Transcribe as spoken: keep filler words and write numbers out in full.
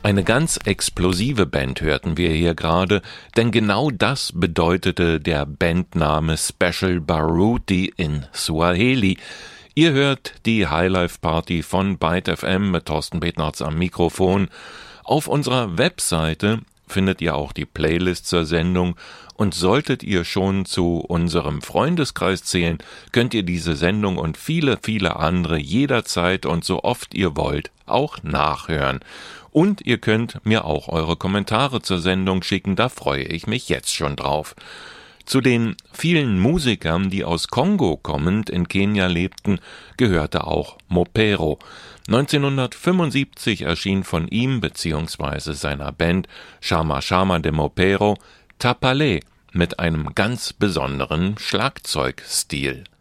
Eine ganz explosive Band hörten wir hier gerade, denn genau das bedeutete der Bandname Special Baruti in Swahili. Ihr hört die Highlife Party von Byte F M mit Thorsten Betnarz am Mikrofon. Auf unserer Webseite findet ihr auch die Playlist zur Sendung und solltet ihr schon zu unserem Freundeskreis zählen, könnt ihr diese Sendung und viele, viele andere jederzeit und so oft ihr wollt auch nachhören. Und ihr könnt mir auch eure Kommentare zur Sendung schicken, da freue ich mich jetzt schon drauf. Zu den vielen Musikern, die aus Kongo kommend in Kenia lebten, gehörte auch Mopero. neunzehnhundertfünfundsiebzig erschien von ihm bzw. seiner Band Chama Chama de Mopero Tapalé mit einem ganz besonderen Schlagzeugstil.